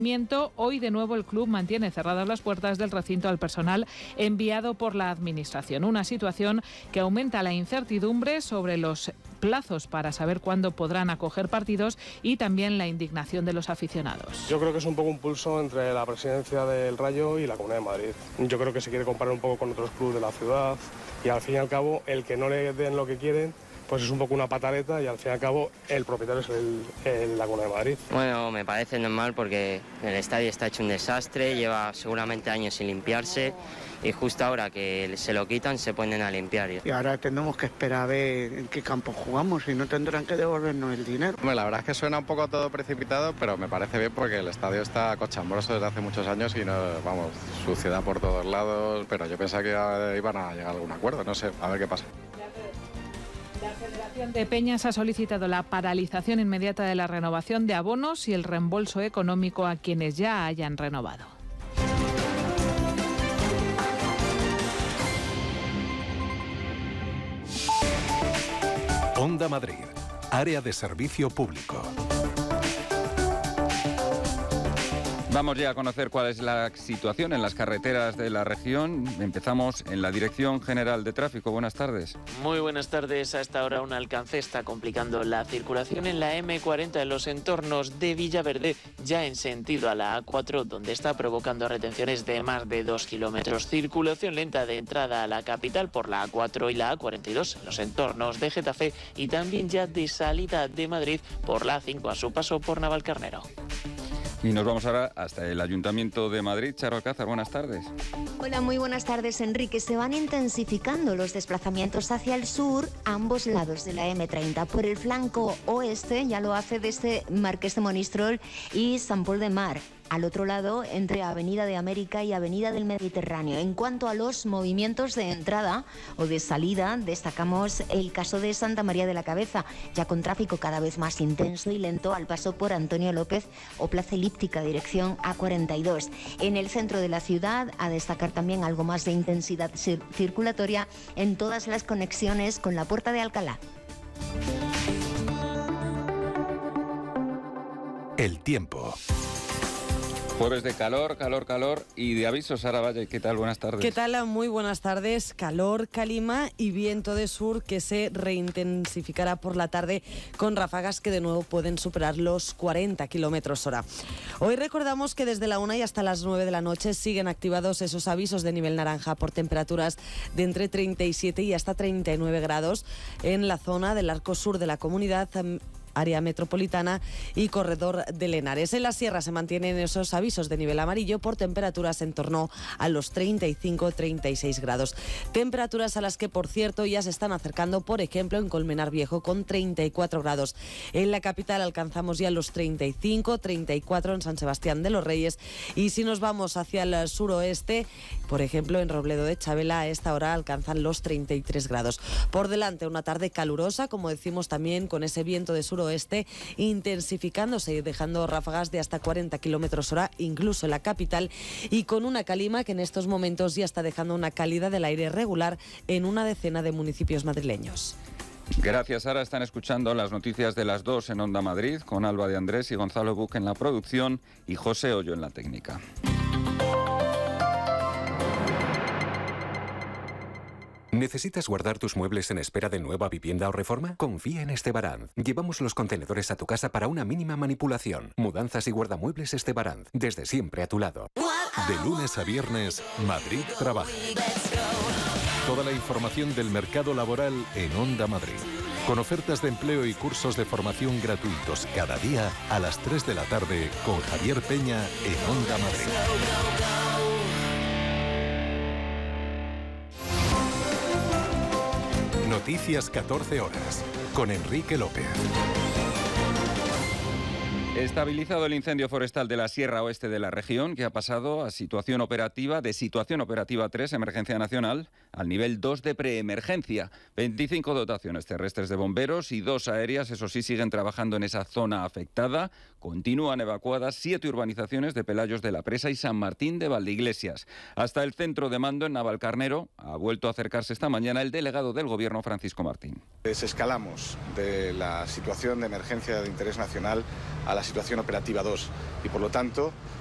Hoy de nuevo el club mantiene cerradas las puertas del recinto al personal enviado por la Administración. Una situación que aumenta la incertidumbre sobre los plazos para saber cuándo podrán acoger partidos y también la indignación de los aficionados. Yo creo que es un poco un pulso entre la presidencia del Rayo y la Comunidad de Madrid. Yo creo que se quiere comparar un poco con otros clubes de la ciudad y al fin y al cabo el que no le den lo que quieren pues es un poco una pataleta y al fin y al cabo el propietario es la Comunidad de Madrid. Bueno, me parece normal porque el estadio está hecho un desastre, lleva seguramente años sin limpiarse y justo ahora que se lo quitan se ponen a limpiar. Y ahora tenemos que esperar a ver en qué campo jugamos y no tendrán que devolvernos el dinero. Bueno, la verdad es que suena un poco todo precipitado, pero me parece bien porque el estadio está cochambroso desde hace muchos años y no, vamos, suciedad por todos lados, pero yo pensaba que iban a llegar a algún acuerdo, no sé, a ver qué pasa. La Federación de Peñas ha solicitado la paralización inmediata de la renovación de abonos y el reembolso económico a quienes ya hayan renovado. Onda Madrid, área de servicio público. Vamos ya a conocer cuál es la situación en las carreteras de la región. Empezamos en la Dirección General de Tráfico. Buenas tardes. Muy buenas tardes. A esta hora un alcance está complicando la circulación en la M40 en los entornos de Villaverde, ya en sentido a la A4, donde está provocando retenciones de más de 2 kilómetros. Circulación lenta de entrada a la capital por la A4 y la A42 en los entornos de Getafe y también ya de salida de Madrid por la A5 a su paso por Navalcarnero. Y nos vamos ahora hasta el Ayuntamiento de Madrid. Charo Alcázar, buenas tardes. Hola, muy buenas tardes, Enrique. Se van intensificando los desplazamientos hacia el sur, a ambos lados de la M30. Por el flanco oeste ya lo hace desde Marqués de Monistrol y Sant Pol de Mar. Al otro lado, entre Avenida de América y Avenida del Mediterráneo. En cuanto a los movimientos de entrada o de salida, destacamos el caso de Santa María de la Cabeza, ya con tráfico cada vez más intenso y lento al paso por Antonio López o Plaza Elíptica, dirección A42. En el centro de la ciudad, a destacar también algo más de intensidad circulatoria en todas las conexiones con la Puerta de Alcalá. El tiempo. Jueves de calor y de avisos. Sara Valle, ¿qué tal? Buenas tardes. ¿Qué tal? Muy buenas tardes. Calor, calima y viento de sur que se reintensificará por la tarde con ráfagas que de nuevo pueden superar los 40 kilómetros hora. Hoy recordamos que desde la 1 y hasta las 9 de la noche siguen activados esos avisos de nivel naranja por temperaturas de entre 37 y hasta 39 grados en la zona del arco sur de la comunidad, área metropolitana y corredor del Henares. En la sierra se mantienen esos avisos de nivel amarillo por temperaturas en torno a los 35-36 grados. Temperaturas a las que, por cierto, ya se están acercando, por ejemplo, en Colmenar Viejo con 34 grados. En la capital alcanzamos ya los 35-34 en San Sebastián de los Reyes y si nos vamos hacia el suroeste, por ejemplo, en Robledo de Chavela a esta hora alcanzan los 33 grados. Por delante una tarde calurosa, como decimos también con ese viento de suroeste intensificándose y dejando ráfagas de hasta 40 kilómetros hora, incluso en la capital, y con una calima que en estos momentos ya está dejando una calidad del aire regular en una decena de municipios madrileños. Gracias, Sara. Están escuchando las noticias de las 2 en Onda Madrid, con Alba de Andrés y Gonzalo Buc en la producción y José Hoyo en la técnica. ¿Necesitas guardar tus muebles en espera de nueva vivienda o reforma? Confía en Estebaranz. Llevamos los contenedores a tu casa para una mínima manipulación. Mudanzas y guardamuebles Estebaranz. Desde siempre a tu lado. De lunes a viernes, Madrid trabaja. Toda la información del mercado laboral en Onda Madrid. Con ofertas de empleo y cursos de formación gratuitos cada día a las 3 de la tarde con Javier Peña en Onda Madrid. Noticias 14 horas, con Enrique López. Estabilizado el incendio forestal de la Sierra Oeste de la región, que ha pasado a situación operativa 3, emergencia nacional, al nivel 2 de preemergencia. 25 dotaciones terrestres de bomberos y 2 aéreas, eso sí, siguen trabajando en esa zona afectada, continúan evacuadas 7 urbanizaciones de Pelayos de la Presa y San Martín de Valdeiglesias. Hasta el centro de mando en Navalcarnero ha vuelto a acercarse esta mañana el delegado del Gobierno, Francisco Martín. Desescalamos de la situación de emergencia de interés nacional a la situación operativa 2 y, por lo tanto,